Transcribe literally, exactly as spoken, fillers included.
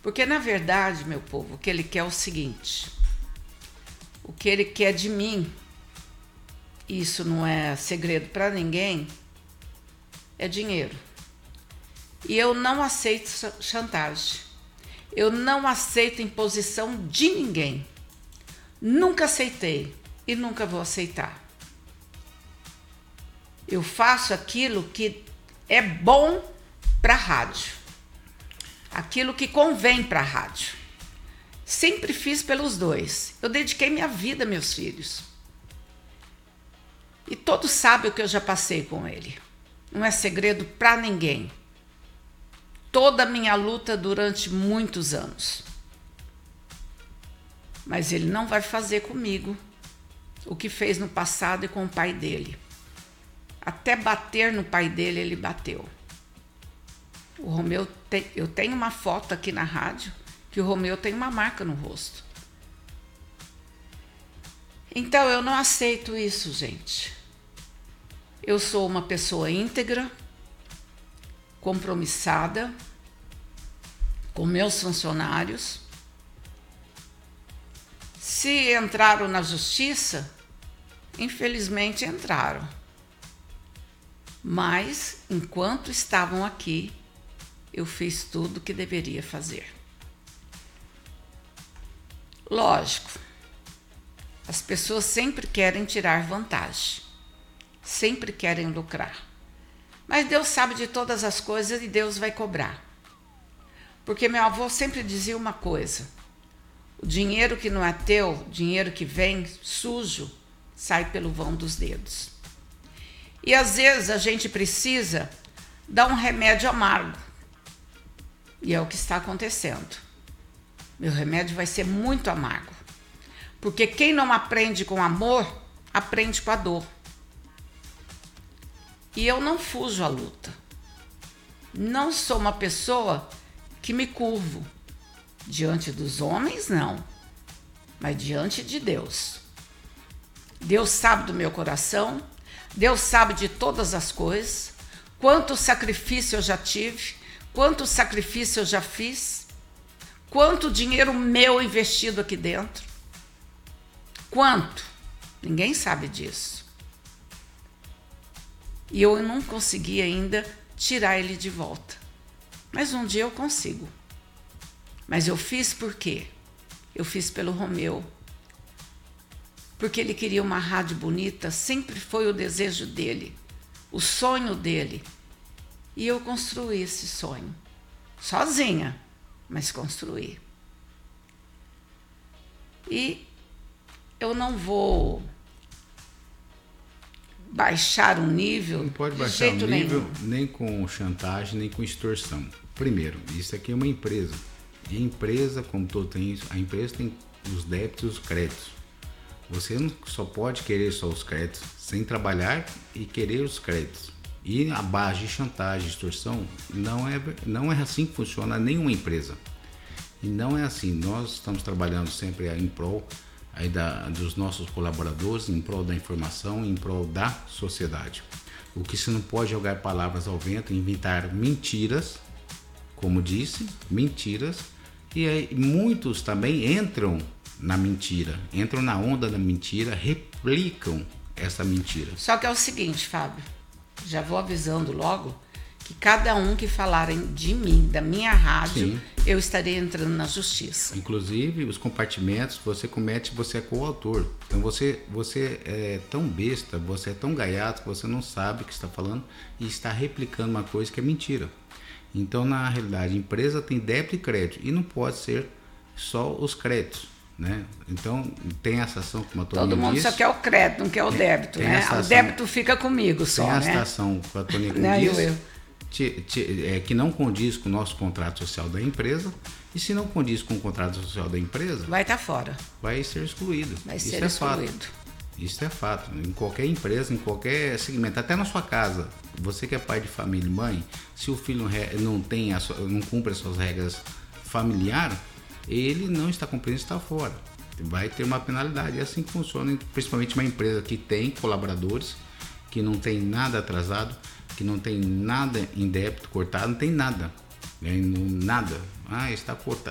Porque, na verdade, meu povo, o que ele quer é o seguinte. O que ele quer de mim, isso não é segredo para ninguém, é dinheiro. E eu não aceito chantagem. Eu não aceito imposição de ninguém. Nunca aceitei e nunca vou aceitar. Eu faço aquilo que é bom para a rádio. Aquilo que convém para a rádio. Sempre fiz pelos dois. Eu dediquei minha vida a meus filhos. E todos sabem o que eu já passei com ele. Não é segredo para ninguém. Toda a minha luta durante muitos anos. Mas ele não vai fazer comigo o que fez no passado e com o pai dele. Até bater no pai dele, ele bateu. O Romeu tem, eu tenho uma foto aqui na rádio que o Romeu tem uma marca no rosto. Então eu não aceito isso, gente. Eu sou uma pessoa íntegra, compromissada com meus funcionários. Se entraram na justiça, infelizmente entraram. Mas, enquanto estavam aqui, eu fiz tudo o que deveria fazer. Lógico, as pessoas sempre querem tirar vantagem, sempre querem lucrar. Mas Deus sabe de todas as coisas e Deus vai cobrar. Porque meu avô sempre dizia uma coisa: o dinheiro que não é teu, dinheiro que vem sujo, sai pelo vão dos dedos. E às vezes a gente precisa dar um remédio amargo. E é o que está acontecendo. Meu remédio vai ser muito amargo. Porque quem não aprende com amor, aprende com a dor. E eu não fujo à luta. Não sou uma pessoa que me curvo. Diante dos homens, não. Mas diante de Deus. Deus sabe do meu coração. Deus sabe de todas as coisas. Quanto sacrifício eu já tive. Quanto sacrifício eu já fiz. Quanto dinheiro meu investido aqui dentro. Quanto? Ninguém sabe disso. E eu não consegui ainda tirar ele de volta. Mas um dia eu consigo. Mas eu fiz por quê? Eu fiz pelo Romeu. Porque ele queria uma rádio bonita, sempre foi o desejo dele, o sonho dele. E eu construí esse sonho. Sozinha, mas construí. E eu não vou baixar o nível. Não pode de baixar o jeito nível nenhum. nem com chantagem, nem com extorsão. Primeiro, isso aqui é uma empresa. E a empresa, como todo tem isso, a empresa tem os débitos e os créditos. Você não só pode querer só os créditos, sem trabalhar e querer os créditos. E a base de chantagem, extorsão, não é, não é assim que funciona nenhuma empresa. E não é assim. Nós estamos trabalhando sempre em prol aí da, dos nossos colaboradores, em prol da informação, em prol da sociedade. O que se não pode jogar palavras ao vento, inventar mentiras, como disse, mentiras, e aí muitos também entram na mentira, entram na onda da mentira, replicam essa mentira. Só que é o seguinte, Fábio, já vou avisando logo que cada um que falarem de mim, da minha rádio, sim, eu estarei entrando na justiça. Inclusive, os compartimentos, você comete, você é coautor. Então, você, você é tão besta, você é tão gaiato, que você não sabe o que está falando e está replicando uma coisa que é mentira. Então, na realidade, a empresa tem débito e crédito e não pode ser só os créditos, né? Então, tem essa ação, como a Toninha Todo mundo disse, só quer o crédito, não quer o tem, débito, tem né? ação, O débito fica comigo só, tem né? Tem a ação, como a Toninha não, disse, eu, eu. Te, te, é, que não condiz com o nosso contrato social da empresa, e se não condiz com o contrato social da empresa, vai estar fora. Vai ser excluído. Vai Isso ser é excluído. Fato. Isso é fato. Em qualquer empresa, em qualquer segmento, até na sua casa. Você que é pai de família e mãe, se o filho não, tem a sua, não cumpre as suas regras familiares, ele não está cumprindo, está fora. Vai ter uma penalidade. É assim que funciona, principalmente uma empresa que tem colaboradores, que não tem nada atrasado, que não tem nada em débito cortado, não tem nada. Nada. Ah, está